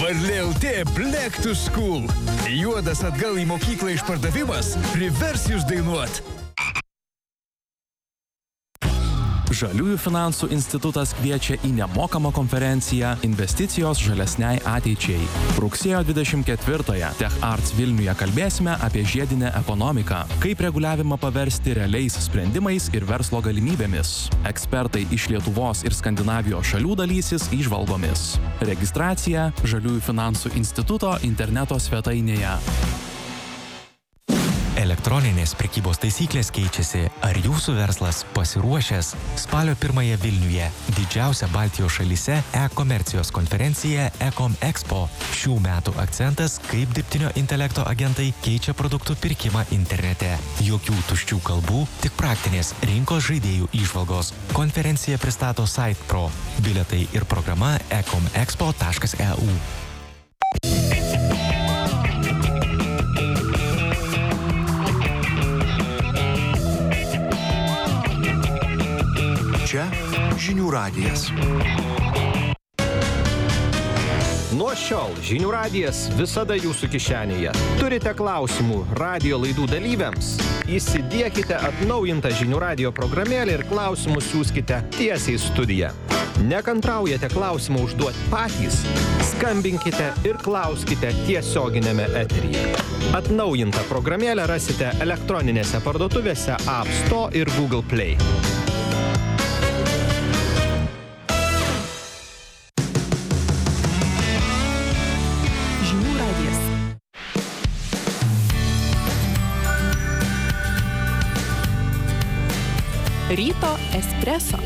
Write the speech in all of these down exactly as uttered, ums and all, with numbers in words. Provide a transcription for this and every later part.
Varlė L T Black to School. Juodas atgal į mokyklą išpardavimas privers jūs dainuot. Žaliųjų finansų institutas kviečia į nemokamą konferenciją Investicijos žalesniai ateičiai. Rugsėjo dvidešimt ketvirtąją Tech Arts Vilniuje kalbėsime apie žiedinę ekonomiką, kaip reguliavimą paversti realiais sprendimais ir verslo galimybėmis. Ekspertai iš Lietuvos ir Skandinavijos šalių dalysis įžvalgomis. Registracija Žaliųjų finansų instituto interneto svetainėje. Elektroninės prekybos taisyklės keičiasi. Ar jūsų verslas pasiruošęs? Spalio pirmąją Vilniuje didžiausia Baltijos šalyse e-komercijos konferencija e-com expo. Šių metų akcentas, kaip dirbtinio intelekto agentai keičia produktų pirkimą internete. Jokių tuščių kalbų, tik praktinės rinkos žaidėjų įžvalgos. Konferencija pristato SitePro. Bilietai ir programa e com expo taškas e u. Čia Žinių radijas. Nuo šiol Žinių radijas visada jūsų kišenėje. Turite klausimų radijo laidų dalyviams? Įsidiekite atnaujintą Žinių radijo programėlę ir klausimus siųskite tiesiai į studiją. Nekantraujate klausimą užduoti patys? Skambinkite ir klauskite tiesioginėme eteryje. Atnaujintą programėlę rasite elektroninėse parduotuvėse App Store ir Google Play. Ryto espreso.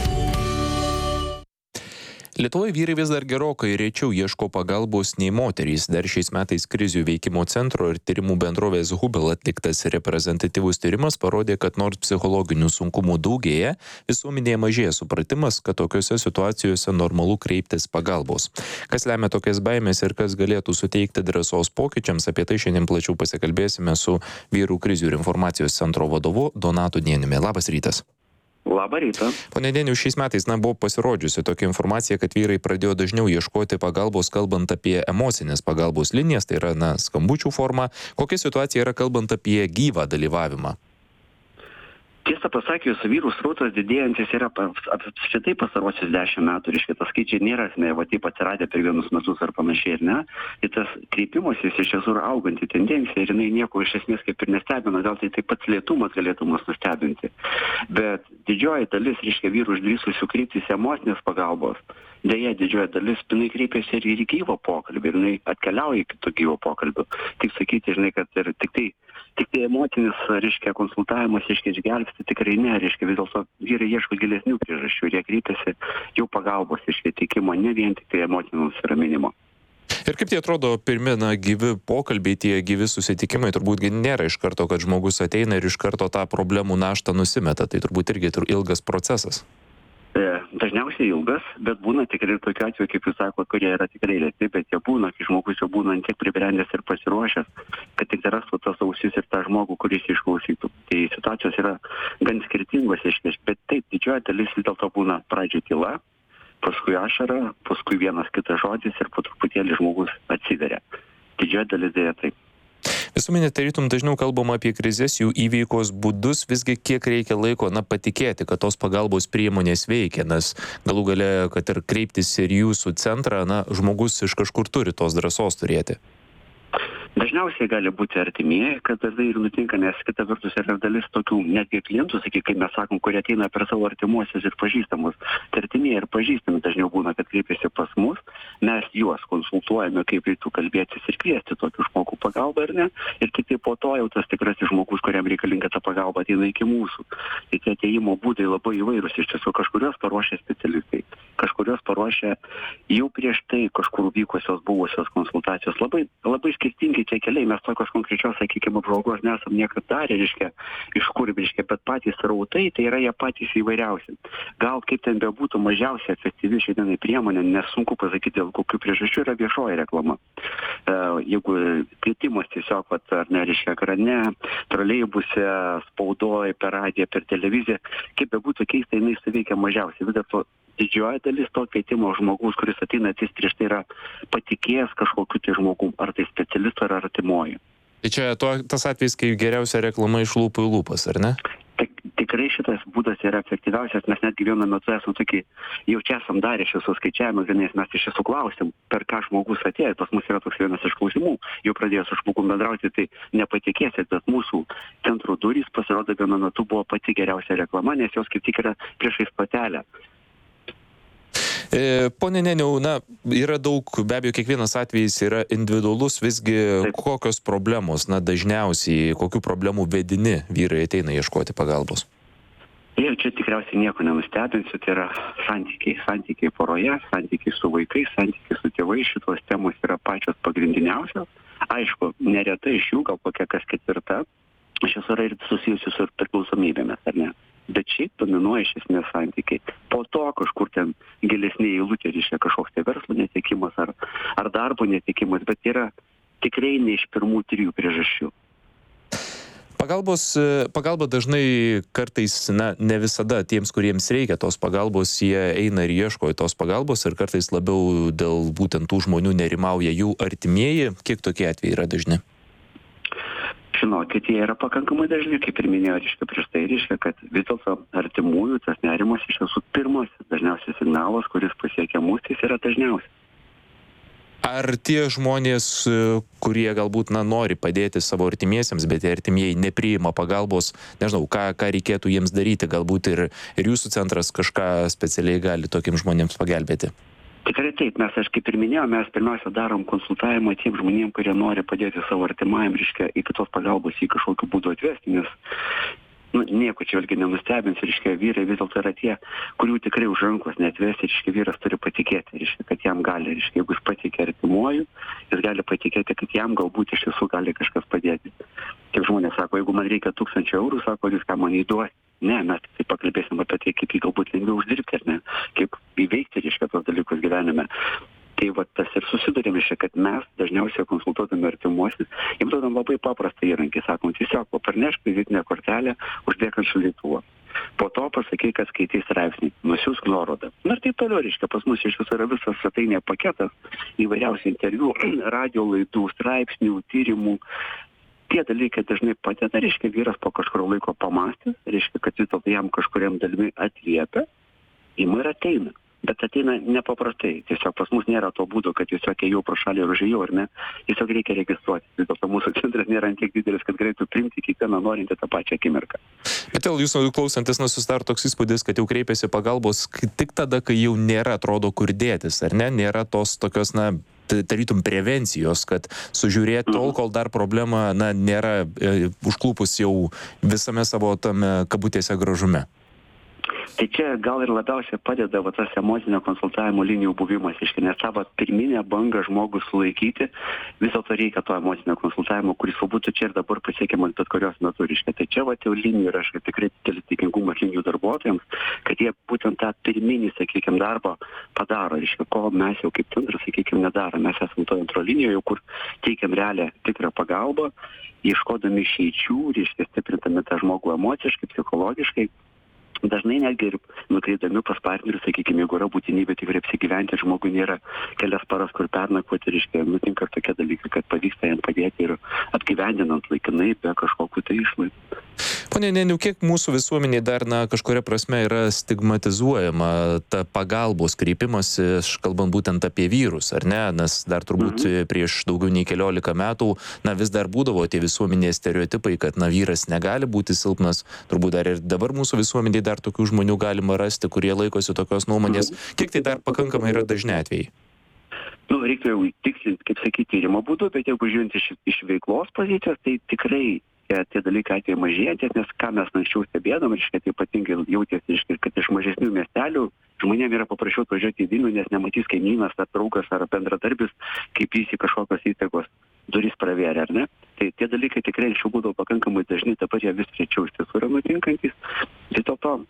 Lietuvoje vyrai vis dar gerokai rečiau ieško pagalbos nei moterys. Dar šiais metais krizių veikimo centro ir tyrimų bendrovės Hubel atliktas reprezentatyvus tyrimas parodė, kad nors psichologinių sunkumų daugėja, visuomenėje mažėja supratimas, kad tokiose situacijose normalu kreiptis pagalbos. Kas lemia tokias baimės ir kas galėtų suteikti drąsos pokyčiams, apie tai šiandien plačiau pasikalbėsime su vyrų krizių ir informacijos centro vadovu Donatu Dieniumi. Labas rytas. Labą rytą. Pone Deniu, šiais metais na, buvo pasirodžiusi tokia informacija, kad vyrai pradėjo dažniau ieškoti pagalbos, kalbant apie emocinės pagalbos linijas, tai yra na, skambučių forma. Kokia situacija yra kalbant apie gyvą dalyvavimą? Tiesą pasakius, vyrų srautas didėjantis yra apskritai pastaruosius dešimt metų, reiškia, tas skaičiai nėra, ne, va taip atsiradę per vienus metus ar panašiai, ar ne. Ir tas kreipimasis iš tiesų yra auganti tendencija ir jinai nieko iš esmės kaip ir nestebina, gal tai taip pats lėtumas galėtų mus nustebinti. Bet didžioji dalis, reiškia, vyrų išdrįsusių kreiptis emocinės pagalbos, deja, didžioji dalis, jinai kreipiasi ir į gyvo pokalbį, ir jinai atkeliauja iki to gyvo pokalbio. Tik sakyti, žinai, kad ir tik tai Tik tai emocinis, reiškia, konsultavimas, reiškia, išgelbsti, tikrai ne, reiškia, vis dėlto vyrai ieško gilesnių priežasčių ir jie kreipiasi jau pagalbos, reiškia, teikimo, ne vien tik tai emocinio nusiraminimo. Ir kaip tai atrodo pirmi, na, gyvi pokalbiai, tie gyvi susitikimai, turbūt nėra iš karto, kad žmogus ateina ir iš karto tą problemų naštą nusimeta, tai turbūt irgi ilgas procesas. Dažniausiai ilgas, bet būna tikrai tokiu atveju, kaip jūs sakote, kurie yra tikrai lėti, bet jie būna, kai žmogus jau būna tiek pribrendęs ir pasiruošęs, kad tik rastų tas ausis ir tą žmogų, kuris išklausytų. Tai situacijos yra gan skirtingos, bet taip, didžioji dalis vis dėlto būna pradžioje tyla, paskui ašara, paskui vienas kitas žodis ir po truputėlį žmogus atsiveria. Didžioji dalis dėja taip. Visuomenė tarytum dažniau kalbama apie krizės, jų įveikos būdus, visgi kiek reikia laiko, na, patikėti, kad tos pagalbos priemonės veikia, nes galų gale, kad ir kreiptis ir jūsų centrą, na, žmogus iš kažkur turi tos drąsos turėti. Dažniausiai gali būti artimieji, kad tai ir nutinka, nes kita vertus yra dalis tokių netgi klientų, sakyk, kaip mes sakom, kurie ateina per savo artimuosius ir pažįstamus. Tai artimieji ir pažįstami dažniau būna, kad kreipiasi pas mus, mes juos konsultuojame, kaip reiktų kalbėtis ir kviesti tokių žmogų pagalbą ar ne. Ir tik tai po to jau tas tikrasis žmogus, kuriam reikalinga ta pagalba, ateina iki mūsų. Tai tie atėjimo būdai labai įvairūs, iš tiesų kažkurios paruošia specialistai, kažkurios paruošia jau prieš tai kažkur vykusios buvusios konsultacijos. Labai, labai skirtingi tie keliai, mes tokios konkrečios, sakykime, apžvalgos nesam niekad darę, reiškia, iš kur, reiškia, bet patys rautai, tai yra jie patys įvairiausi. Gal kaip ten bebūtų mažiausiai efektyvi šiandienai priemonė, nesunku pasakyti, dėl kokių priežasčių yra viešoji reklama. E, jeigu kvietimas tiesiog, vat, ar ne, reiškia, ekrane, troleibuse, spaudoje, per radiją, per televiziją, kaip bebūtų keista, jinai suveikia mažiausiai. Vis dėlto didžioji dalis to kvietimo žmogus, kuris ateina atsist prieš tai yra patikėjęs kažkokiu tai žmogum, ar tai specialistu, ar artimuoju. Tai čia to, tas atvejs, kai geriausia reklama iš lūpų į lūpas, ar ne? Tik, tikrai šitas būdas yra efektyviausias, mes netgi vienu metu esam tokį, jau čia esam darę šis suskaičiavimus, nes mes iš tiesų klausim, per ką žmogus atėjo, pas mus yra toks vienas iš klausimų, jau pradėjo su žmogum bendrauti, tai nepatikėsit, bet mūsų centro durys pasirodo vienu metu buvo pati geriausia reklama, nes jos kaip tik yra priešais patelę. Pone Neniau, na, yra daug, be abejo, kiekvienas atvejis yra individualus, visgi Taip. Kokios problemos, na, dažniausiai, kokių problemų vedini vyrai ateina ieškoti pagalbos? Ir čia tikriausiai nieko nenustebinsiu, tai yra santykiai, santykiai poroje, santykiai su vaikais, santykiai su tėvais, šitos temos yra pačios pagrindiniausios. Aišku, neretai iš jų, gal kokia kas ketvirta, šios yra ir susijusi su priklausomybėmis, ar ne? Bet šiaip dominuoja iš esmės santykiai. Po to kažkur ten gilesnėje eilutė reiškia kažkoks tai verslo netekimas ar, ar darbo netekimas, bet yra tikrai ne iš pirmų trijų priežasčių. Pagalbos, pagalba dažnai kartais, na, ne visada tiems, kuriems reikia tos pagalbos, jie eina ir ieško tos pagalbos ir kartais labiau dėl būtent tų žmonių nerimauja jų artimieji. Kiek tokie atvejai yra dažni? Žinokit, jie yra pakankamai dažni, kaip ir minėjau, reiškia prieš tai, reiškia, kad vis dėlto artimųjų tas nerimas iš tiesų pirmas, dažniausias signalas, kuris pasiekia mus, jis yra dažniausias. Ar tie žmonės, kurie galbūt, na, nori padėti savo artimiesiems, bet artimieji nepriima pagalbos, nežinau, ką, ką reikėtų jiems daryti, galbūt ir, ir jūsų centras kažką specialiai gali tokiems žmonėms pagelbėti? Tikrai taip, mes, aš kaip ir minėjau, mes pirmiausia darom konsultavimą tiem žmonėm, kurie nori padėti savo artimajam, reiškia, iki tos pagalbos į kažkokiu būdu atvesti, nes nu, nieko čia vėlgi nenustebins, reiškia, vyrai vis dėlto yra tie, kurių tikrai už rankos neatvesti, reiškia, vyras turi patikėti, reiškia, kad jam gali, reiškia, jeigu jis patikė artimuoju, jis gali patikėti, kad jam galbūt iš tiesų gali kažkas padėti. Kaip žmonės sako, jeigu man reikia tūkstančio eurų, sako, jūs ką man įduos. Ne, mes tai pakalbėsim apie tai, kaip jį galbūt lengviau uždirbti, ar ne, kaip įveikti, reiškia, tos dalykus gyvenime. Tai va tas ir susidurėm, reiškia, kad mes dažniausiai konsultuodami artimuosius, jiems duodam labai paprastą įrankį, sakom, tiesiog parnešk vizitinę kortelę, uždėk ant šaldytuvo. Po to pasakyk, kad skaitys straipsnį, nusiųsk nuorodą. Na ir taip toliau, reiškia, pas mus iš viso yra visas svetainė paketas, įvairiausių interviu, radio laidų, straipsnių, tyrimų. Tie dalykai dažnai padeda, reiškia, vyras po kažkurio laiko pamastys, reiškia, kad vis dėlto jam kažkuriam dalimi atliepia, ima ir ateina. Bet ateina nepaprastai. Tiesiog pas mus nėra to būdo, kad tiesiog ėjau pro šalį ir užėjau, ar ne. Tiesiog reikia registruoti. Vis dėlto mūsų centras nėra ant tiek didelis, kad galėtų priimti kiekvieną norintį tą pačią akimirką. Bet dėl jūsų klausantis, na, susidaro toks įspūdis, kad jau kreipiasi pagalbos tik tada, kai jau nėra, atrodo, kur dėtis, ar ne? Nėra tos tokios, na, tarytum prevencijos, kad sužiūrėti tol, kol dar problema, na, nėra e, užklupus jau visame savo tame kabutėse gražume. Tai čia gal ir labiausiai padeda va, tas emocinio konsultavimo linijų buvimas, iškai, nes savo pirminę bangą žmogų sulaikyti, vis dėlto reikia to emocinio konsultavimo, kuris būtų čia ir dabar pasiekiamas bet kurios metu, iškai. Tai čia va, jau linijų yra, aš tikrai didelis tikingumas linijų darbuotojams, kad jie būtent tą pirminį, sakykime, darbą padaro, iškai, ko mes jau kaip centras, sakykime, nedarom. Mes esame to antro linijoje, kur teikiam realią tikrą pagalbą, ieškodami išeičių, iškai, stiprintami tą žmogų emociškai, psichologiškai. Dažnai netgi ir nukreipdami pas partnerius, sakykime, jeigu yra būtinybė tikrai apsigyventi, žmogui nėra kelias paras, kur pernakvoti, reiškia, nutinka tokie dalykai, kad pavyksta jam padėti ir apgyvendinant laikinai be kažkokių tai išlaidų. Pone Neniau, kiek mūsų visuomenė dar, na, kažkuria prasme yra stigmatizuojama ta pagalbos kreipimasi, kalbant būtent apie vyrus, ar ne? Nes dar turbūt mhm. prieš daugiau nei keliolika metų, na, vis dar būdavo tie visuomenės stereotipai, kad, na, vyras negali būti silpnas. Turbūt dar ir dabar mūsų visuomenėje dar tokių žmonių galima rasti, kurie laikosi tokios nuomonės. Kiek tai dar pakankamai yra dažni atvejai? Nu, reiktų jau tikslinti, kaip sakyti, tyrimo būdu, bet jeigu žiūrint iš, iš veiklos pozicijos, tai tikrai tie dalykai atveju mažėjantis, nes ką mes anksčiau stebėdom, reiškia, tai ypatingai jautėsi, reiškia, kad iš mažesnių miestelių žmonėm yra paprašiau atvažiuoti į Vilnių, nes nematys kaimynas ar draugas ar bendradarbis, kaip jis į kažkokios įstaigos duris pravėrė, ar ne? Tai tie dalykai tikrai anksčiau būdavo pakankamai dažni, dabar jie vis rečiau iš tiesų yra nutinkantis. Vis dėlto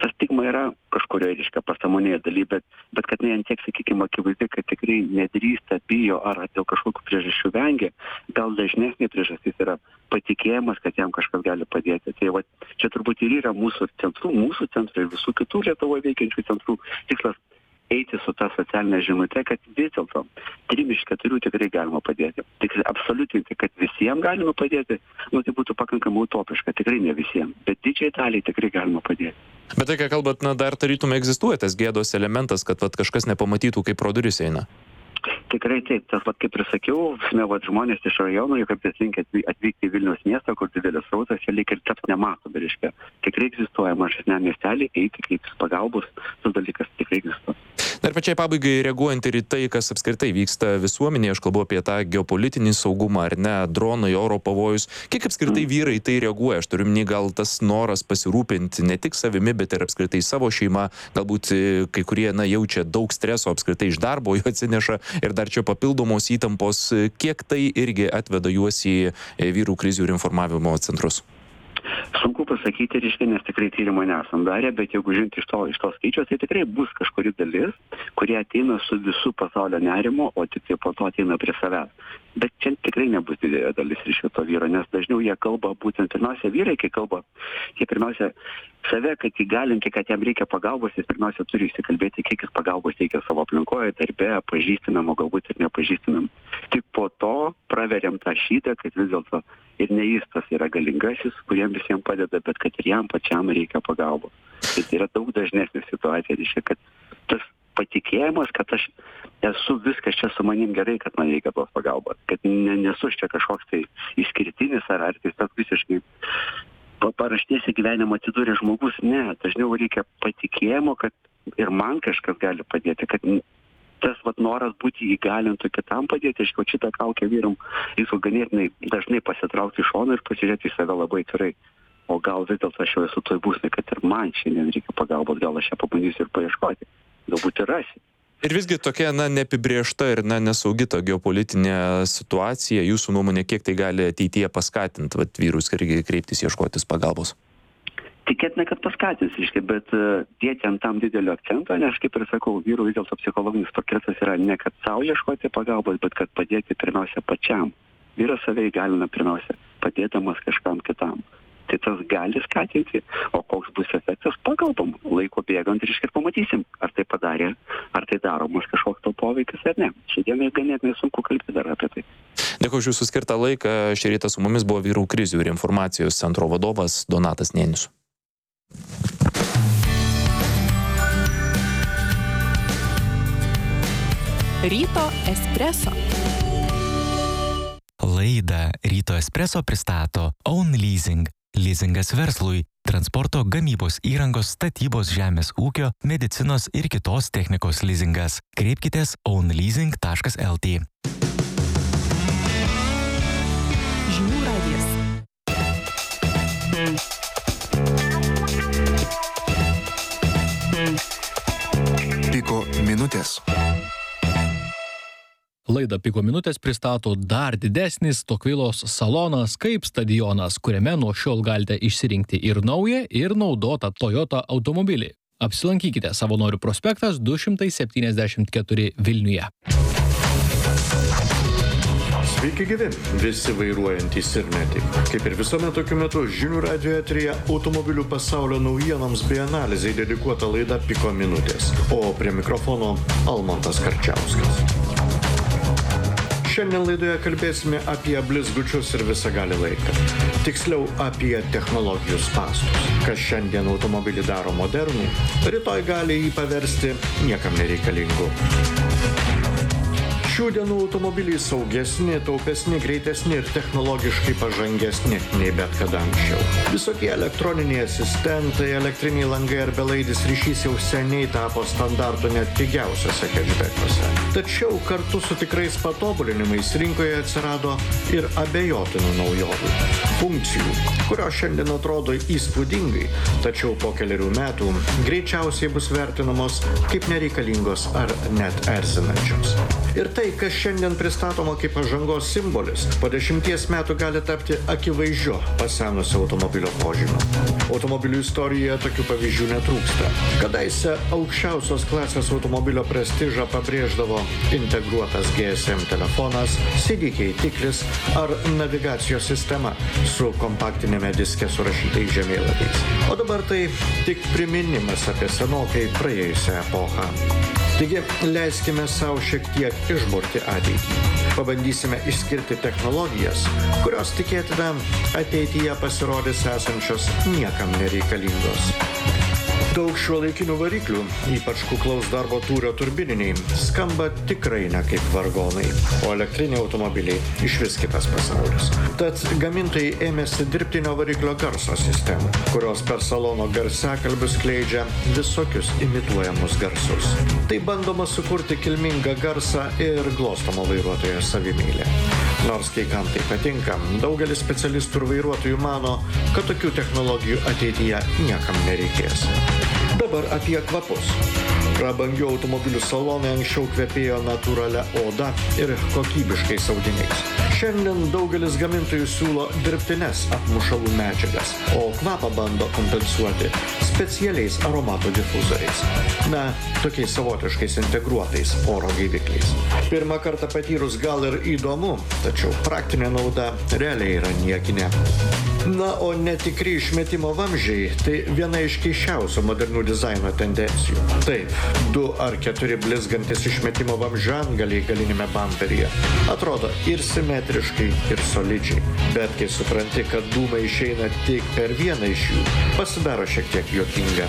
ta stigma yra kažkurioje, reiškia, pasąmonėje daly, bet, bet kad ne ant tiek, sakykime, akivaizdi, kad tikrai nedrįsta, bijo ar dėl kažkokių priežasčių vengia, gal dažnesnė priežastis yra patikėjimas, kad jam kažkas gali padėti. Tai va, čia turbūt ir yra mūsų centrų, mūsų centrų ir visų kitų Lietuvoje veikiančių centrų tikslas eiti su ta socialinė žinute, kad vis dėlto trim iš keturių tikrai galima padėti. Tik absoliutinti, kad visiems galima padėti, nu tai būtų pakankamai utopiška, tikrai ne visiems, bet didžiai daliai tikrai galima padėti. Bet tai, ką kalbat, na, dar tarytum egzistuoja tas gėdos elementas, kad vat, kažkas nepamatytų, kaip pro duris eina. Tikrai taip, tas, vat, kaip ir sakiau, ne, vat, žmonės iš rajonų, jie kaip linkia atvykti į Vilniaus miestą, kur didelis srautas, jie lyg ir taps nemato, bet reiškia, tikrai egzistuoja mažesniam miestelį, eiti kaip pagalbos, tas dalykas tikrai egzistuoja. Dar pačiai pabaigai, reaguojant ir į tai, kas apskritai vyksta visuomenėje, aš kalbu apie tą geopolitinį saugumą, ar ne, dronai, oro pavojus, kiek apskritai vyrai tai reaguoja, aš turiu minį gal tas noras pasirūpinti ne tik savimi, bet ir apskritai savo šeimą, galbūt kai kurie, na, jaučia daug streso apskritai iš darbo, jo atsineša ir dar čia papildomos įtampos, kiek tai irgi atveda juos į vyrų krizių ir informavimo centrus? Sunku pasakyti, reiškia, nes tikrai tyrimą nesam darę, bet jeigu žiūrint iš to, iš to skaičiaus, tai tikrai bus kažkuri dalis, kurie ateina su visų pasaulio nerimo, o tik tai po to ateina prie savęs. Bet čia tikrai nebus didelė dalis iš šito vyro, nes dažniau jie kalba, būtent pirmiausia vyrai, kai kalba, jie pirmiausia save, kad įgalinti, kad jam reikia pagalbos, jis pirmiausia turi įsikalbėti, kiek jis pagalbos teikia savo aplinkoje, darbe, pažįstinam, o galbūt ir nepažįstinam. Tik po to praveriam tą šydą, kad vis dėlto ir ne jis tas yra galingasis, kuriem visiems padeda, bet kad ir jam pačiam reikia pagalbos. Tai yra daug dažnesnė situacija, reiškia, kad tas patikėjimas, kad aš esu viskas čia su manim gerai, kad man reikia tos pagalbos, kad ne, nesu čia kažkoks tai išskirtinis ar ar tiesiog visiškai paraštėse gyvenimo atsidūrė žmogus. Ne, dažniau reikia patikėjimo, kad ir man kažkas gali padėti, kad tas vat noras būti įgalintų kitam padėti, aišku, šitą kaukę vyram, jis ganėtinai dažnai pasitraukti iš šono ir pasižiūrėti į save labai atvirai. O gal vis dėlto aš jau esu toj būsnai, kad ir man šiandien reikia pagalbos, gal aš ją pabandysiu ir paieškoti. Galbūt ir rasi. Ir visgi tokia, na, neapibrėžta ir, na, nesaugi ta geopolitinė situacija, jūsų nuomonė, kiek tai gali ateityje paskatinti vat, vyrus kreiptis ieškotis pagalbos? Tikėtina, kad paskatins, reiškia, bet uh, dėti ant tam didelio akcento, nes, kaip ir sakau, vyrų vis dėlto psichologinis portretas yra ne kad savo ieškoti pagalbos, bet kad padėti pirmiausia pačiam. Vyras save įgalina pirmiausia, padėdamas kažkam kitam. Tai tas gali skatinti, o koks bus efektas, pakalbam, laiko bėgant ir iškart pamatysim, ar tai padarė, ar tai daromas kažkoks to poveikis ar ne. Šiandien ganėtinai sunku kalbėti dar apie tai. Dėkui už jūsų skirtą laiką. Šį rytą su mumis buvo vyrų krizių ir informacijos centro vadovas Donatas Nėnius. Ryto espreso. Laidą Ryto espreso pristato Own Leasing. Lizingas verslui, transporto, gamybos įrangos, statybos, žemės ūkio, medicinos ir kitos technikos lizingas. Kreipkitės own leasing taškas el tė. Žinių radijas. Piko minutės. Laidą Piko minutės pristato dar didesnis Tokvilos salonas kaip stadionas, kuriame nuo šiol galite išsirinkti ir naują, ir naudotą Toyota automobilį. Apsilankykite Savanorių prospektas du šimtai septyniasdešimt keturi Vilniuje. Sveiki gyvi, visi vairuojantys ir ne tik. Kaip ir visuomet tokiu metu žinių radijo eteryje automobilių pasaulio naujienoms bei analizai dedikuota laida Piko minutės. O prie mikrofono Almantas Karčiauskas. Šiandien laidoje kalbėsime apie blizgučius ir visagalį laiką. Tiksliau apie technologijų spąstus. Kas šiandien automobilį daro modernų, rytoj gali jį paversti niekam nereikalingu. Šių dienų automobiliai saugesni, taupesni, greitesni ir technologiškai pažangesni nei bet kada anksčiau. Visokie elektroniniai asistentai, elektriniai langai ar belaidis ryšys jau seniai tapo standartu net pigiausiose hatchbackuose. Tačiau kartu su tikrais patobulinimais rinkoje atsirado ir abejotinų naujovių. Funkcijų, kurios šiandien atrodo įspūdingai, tačiau po keliarių metų greičiausiai bus vertinamos kaip nereikalingos ar net erzinančios. Ir tai, kas šiandien pristatoma kaip pažangos simbolis, po dešimties metų gali tapti akivaizdžiu pasenusio automobilio požymiu. Automobilių istorijoje tokių pavyzdžių netrūksta. Kadaise aukščiausios klasės automobilio prestižą pabrėždavo integruotas G S M telefonas, C D keitiklis ar navigacijos sistema su kompaktinėme diske surašytais žemėlapiais. O dabar tai tik priminimas apie senokai praėjusią epochą. Taigi, leiskime savo šiek tiek išburti ateitį. Pabandysime išskirti technologijas, kurios tikėtina ateityje pasirodys esančios niekam nereikalingos. Daug šiuolaikinių variklių, ypač kuklaus darbo tūrio turbininiai, skamba tikrai ne kaip vargonai, o elektriniai automobiliai išvis kitas pasaulis. Tad gamintojai ėmėsi dirbtinio variklio garso sistemų, kurios per salono garsiakalbius skleidžia visokius imituojamus garsus. Tai bandoma sukurti kilmingą garsą ir glostamo vairuotojo savimylę. Nors kai kam tai patinka, daugelis specialistų ir vairuotojų mano, kad tokių technologijų ateityje niekam nereikės. Dabar apie kvapus. Prabangių automobilių salonai anksčiau kvepėjo natūralia oda ir kokybiškais audiniais. Šiandien daugelis gamintojų siūlo dirbtines apmušalų medžiagas, o kvapą bando kompensuoti specialiais aromato difuzoriais. Na, tokiais savotiškais integruotais oro gaivikliais. Pirmą kartą patyrus gal ir įdomu, tačiau praktinė nauda realiai yra niekinė. Na, o netikri išmetimo vamzdžiai tai viena iš keisčiausių modernių dizaino tendencijų. Taip, du ar keturi blizgantis išmetimo vamzdžio antgaliai galinėme bamperyje atrodo ir simetriškai, ir solidžiai. Bet kai supranti, kad dūmai išeina tik per vieną iš jų, pasidaro šiek tiek juokinga.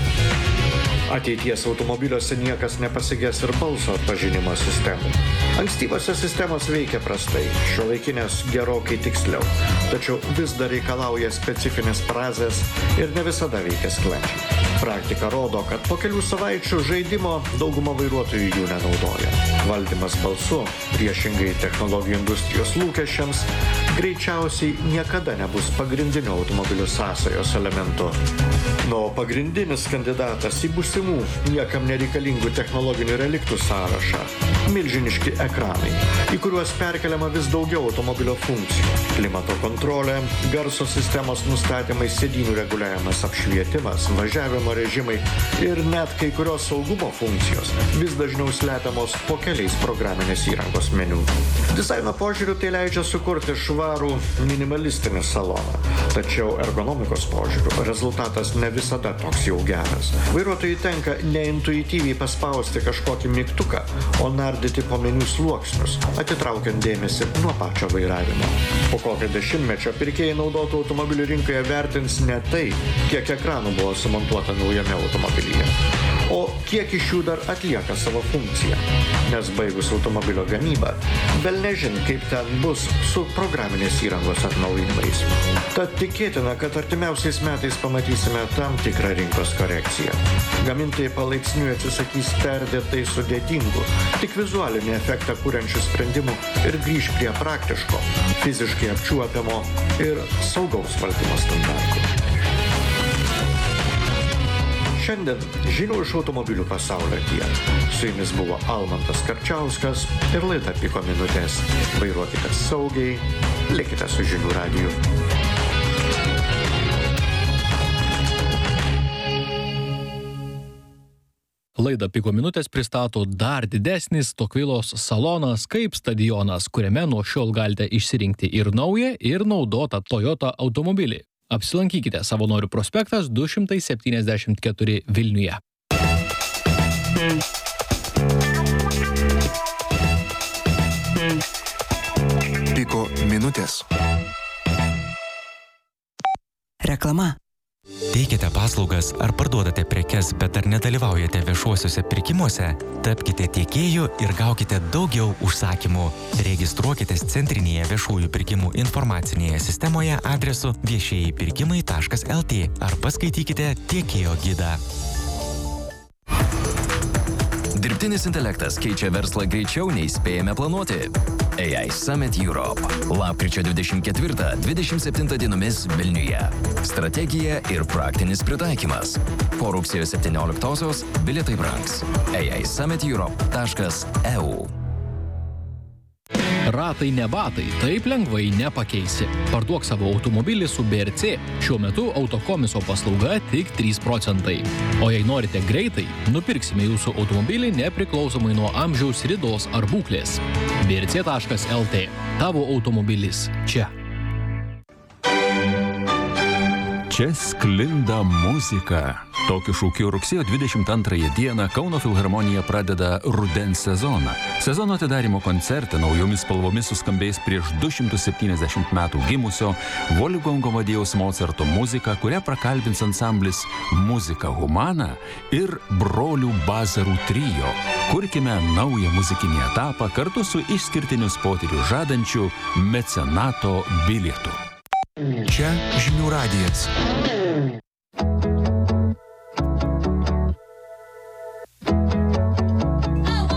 Ateities automobiliuose niekas nepasigės ir balso atpažinimo sistemų. Ankstyvosios sistemos veikia prastai, šiuolaikinės gerokai tiksliau, tačiau vis dar reikalauja specifinės frazės ir ne visada veikia sklandžiai. Praktika rodo, kad po kelių savaičių žaidimo dauguma vairuotojų jų nenaudoja. Valdymas balsu, priešingai technologijų industrijos lūkesčiams, greičiausiai niekada nebus pagrindinio automobilių sąsajos elementu. Nu, pagrindinis kandidatas į būsimų niekam nereikalingų technologinių reliktų sąrašą – milžiniški ekranai, į kuriuos perkeliama vis daugiau automobilio funkcijų. Klimato kontrolė, garso sistemos nustatymai, sėdynių reguliavimas, apšvietimas, važiavimo režimai ir net kai kurios saugumo funkcijos vis dažniau slepiamos po keliais programinės įrangos meniu. Dizaino požiūriu tai leidžia sukurti švarų minimalistinį saloną, tačiau ergonomikos požiūriu rezultatas ne visada toks jau geras. Vairuotojui tenka neintuityviai paspausti kažkokį mygtuką, o nardyti po meniu sluoksnius, atitraukiant dėmesį nuo pačio vairavimo. Po kokio dešimtmečio pirkėjai naudotų automobilių rinkoje vertins ne tai, kiek ekranų buvo sumontuota naujame automobilyje, o kiek iš jų dar atlieka savo funkciją. Nes baigus automobilio gamybą, vėl nežin, kaip ten bus su programinės įrangos atnaujinimais. Tad tikėtina, kad artimiausiais metais pamatysime tam tikrą rinkos korekciją. Gamintojai palaipsniui atsisakys perdėtai sudėtingų, tik vizualinį efektą kuriančių sprendimų ir grįš prie praktiško, fiziškai apčiuopiamo ir saugaus valdymo standartų. Šiandien žinių iš automobilių pasaulio tiek. Su jumis buvo Almantas Karčiauskas ir laida Piko minutės. Vairuokite saugiai, likite su Žinių radiju. Laidą Piko minutės pristato dar didesnis Tokvilos salonas kaip stadionas, kuriame nuo šiol galite išsirinkti ir naują, ir naudotą Toyota automobilį. Apsilankykite Savanorių prospektas du šimtai septyniasdešimt keturi Vilniuje. Piko minutės. Reklama. Teikiate paslaugas ar parduodate prekes, bet dar nedalyvaujate viešuosiuose pirkimuose? Tapkite tiekėju ir gaukite daugiau užsakymų. Registruokitės centrinėje viešųjų pirkimų informacinėje sistemoje adresu viešieji pirkimai taškas el tė ar paskaitykite tiekėjo gidą. Dirbtinis intelektas keičia verslą greičiau nei spėjame planuoti. A I Summit Europe. Lapkričio dvidešimt ketvirtą dvidešimt septintą dienomis Vilniuje. Strategija ir praktinis pritaikymas. Po rugsėjo septynioliktosios bilietai brangs. A I Summit Europe taškas e u Ratai ne batai, taip lengvai nepakeisi. Parduok savo automobilį su B R C. Šiuo metu autokomiso paslauga tik trys procentai. O jei norite greitai, nupirksime jūsų automobilį nepriklausomai nuo amžiaus, ridos ar būklės. B R C taškas L T. Tavo automobilis čia. Čia sklinda muzika. Tokiu šūkiu rugsėjo dvidešimt antrąją dieną Kauno filharmonija pradeda rudens sezoną. Sezono atidarymo koncerte naujomis spalvomis suskambės prieš du šimtus septyniasdešimt metų gimusio Wolfgango Amadėjaus Mocarto muzika, kurią prakalbins ansamblis Muzika Humana ir brolių Bazarų trio. Kurkime naują muzikinį etapą kartu su išskirtinius potyrius žadančiu mecenato bilietu. Čia Žinių radijas.